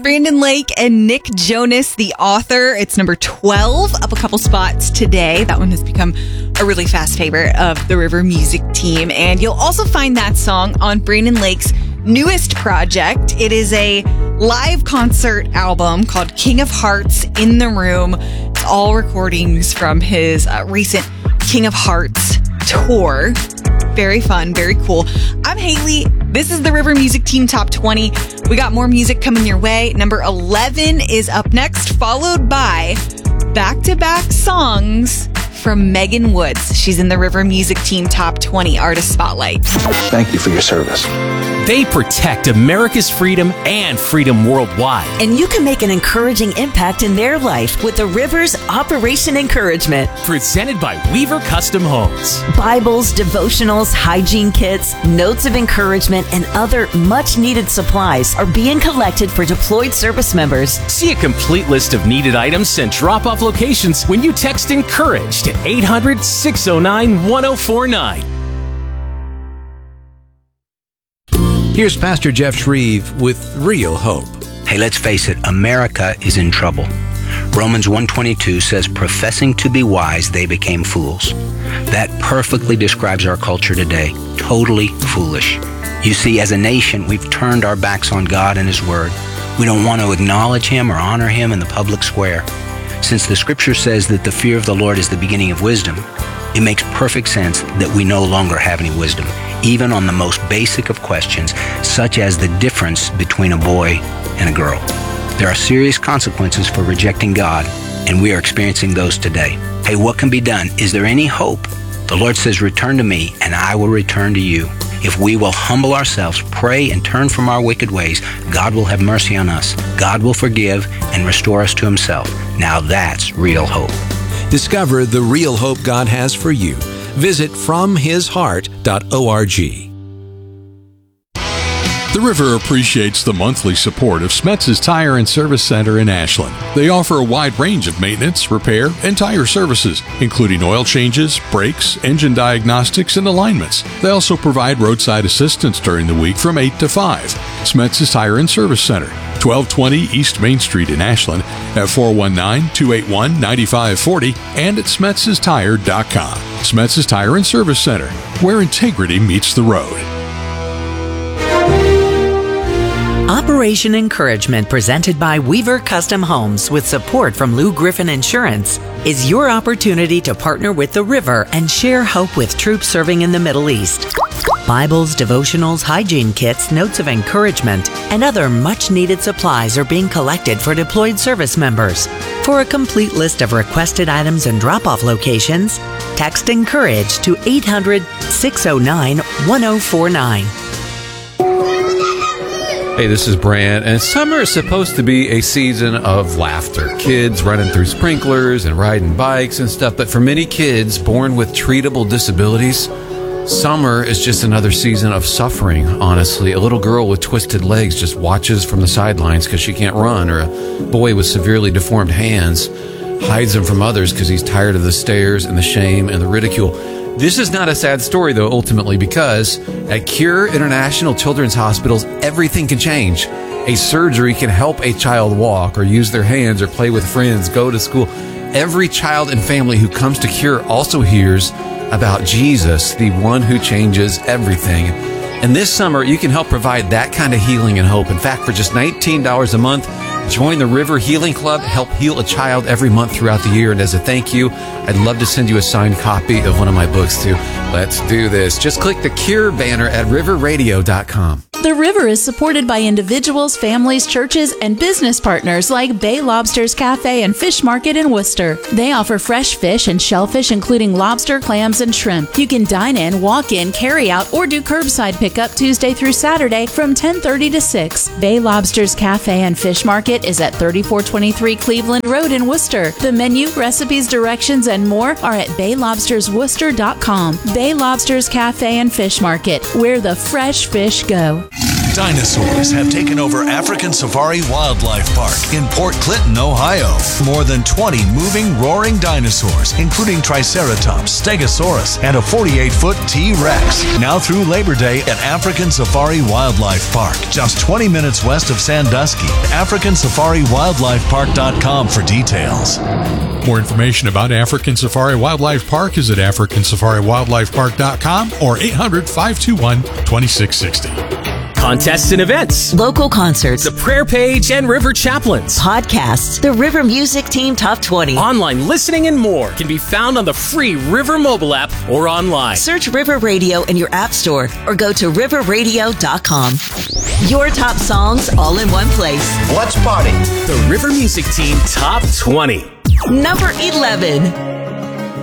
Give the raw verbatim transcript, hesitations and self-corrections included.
Brandon Lake and Nick Jonas, the author. It's number twelve, up a couple spots today. That one has become a really fast favorite of the River Music team. And you'll also find that song on Brandon Lake's newest project. It is a live concert album called King of Hearts in the Room. It's all recordings from his uh, recent King of Hearts tour. Very fun, very cool. I'm Haley. This is the River Music Team Top twenty. We got more music coming your way. Number eleven is up next, followed by back-to-back songs from Megan Woods. She's in the River Music Team Top twenty Artist Spotlight. Thank you for your service. They protect America's freedom and freedom worldwide. And you can make an encouraging impact in their life with the River's Operation Encouragement. Presented by Weaver Custom Homes. Bibles, devotionals, hygiene kits, notes of encouragement, and other much-needed supplies are being collected for deployed service members. See a complete list of needed items and drop-off locations when you text ENCOURAGE to eight hundred, six oh nine, one oh four nine. Here's Pastor Jeff Shreve with Real Hope. Hey, let's face it, America is in trouble. Romans one twenty-two says, professing to be wise, they became fools. That perfectly describes our culture today. Totally foolish. You see, as a nation, we've turned our backs on God and His Word. We don't want to acknowledge Him or honor Him in the public square. Since the Scripture says that the fear of the Lord is the beginning of wisdom, it makes perfect sense that we no longer have any wisdom, even on the most basic of questions, such as the difference between a boy and a girl. There are serious consequences for rejecting God, and we are experiencing those today. Hey, what can be done? Is there any hope? The Lord says, return to me, and I will return to you. If we will humble ourselves, pray, and turn from our wicked ways, God will have mercy on us. God will forgive and restore us to Himself. Now that's real hope. Discover the real hope God has for you. Visit from his heart dot org. The River appreciates the monthly support of Smetz's Tire and Service Center in Ashland. They offer a wide range of maintenance, repair, and tire services, including oil changes, brakes, engine diagnostics, and alignments. They also provide roadside assistance during the week from eight to five. Smetz's Tire and Service Center, twelve twenty East Main Street in Ashland, at four one nine, two eight one, nine five four zero and at smetz's tire dot com. Smetz's Tire and Service Center, where integrity meets the road. Operation Encouragement, presented by Weaver Custom Homes with support from Lou Griffin Insurance, is your opportunity to partner with the River and share hope with troops serving in the Middle East. Bibles, devotionals, hygiene kits, notes of encouragement, and other much-needed supplies are being collected for deployed service members. For a complete list of requested items and drop-off locations, text ENCOURAGE to eight hundred, six oh nine, one oh four nine. Hey, this is Brant, and summer is supposed to be a season of laughter. Kids running through sprinklers and riding bikes and stuff, but for many kids born with treatable disabilities, summer is just another season of suffering, honestly. A little girl with twisted legs just watches from the sidelines because she can't run, or a boy with severely deformed hands hides them from others because he's tired of the stares and the shame and the ridicule. This is not a sad story, though, ultimately, because at Cure International Children's Hospitals, everything can change. A surgery can help a child walk or use their hands or play with friends, go to school. Every child and family who comes to Cure also hears about Jesus, the one who changes everything. And this summer, you can help provide that kind of healing and hope. In fact, for just nineteen dollars a month, join the River Healing Club, help heal a child every month throughout the year. And as a thank you, I'd love to send you a signed copy of one of my books, too. Let's do this. Just click the Cure banner at river radio dot com. The River is supported by individuals, families, churches, and business partners like Bay Lobsters Cafe and Fish Market in Worcester. They offer fresh fish and shellfish, including lobster, clams, and shrimp. You can dine in, walk in, carry out, or do curbside pickup Tuesday through Saturday from ten thirty to six. Bay Lobsters Cafe and Fish Market is at thirty-four twenty-three Cleveland Road in Worcester. The menu, recipes, directions, and more are at bay lobsters worcester dot com. Bay Lobsters Cafe and Fish Market, where the fresh fish go. Dinosaurs have taken over African Safari Wildlife Park in Port Clinton, Ohio. More than twenty moving, roaring dinosaurs, including Triceratops, Stegosaurus, and a forty-eight foot T-Rex. Now through Labor Day at African Safari Wildlife Park, just twenty minutes west of Sandusky. African Safari Wildlife Park dot com for details. More information about African Safari Wildlife Park is at African Safari Wildlife Park dot com or eight hundred, five two one, two six six zero. Contests and events, local concerts, the prayer page and River Chaplains, podcasts, the River Music Team Top twenty, online listening, and more can be found on the free River mobile app or online. Search River Radio in your app store or go to river radio dot com. Your top songs all in one place. What's party? The River Music Team Top twenty. Number eleven.